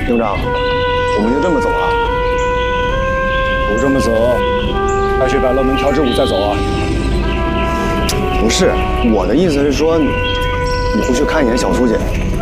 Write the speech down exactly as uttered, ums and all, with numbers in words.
营长，我们就这么走了？ 不这么走，还去百乐门调制舞再走啊？ 不是，我的意思是说，你不去看一眼小苏姐，